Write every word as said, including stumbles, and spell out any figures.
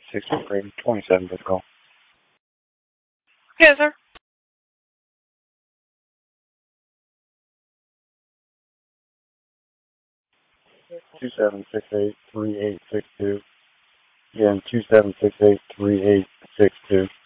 six three twenty-seven bit call. Yes, sir. Two seven six eight three eight six two. Again, two seven six eight three eight six two.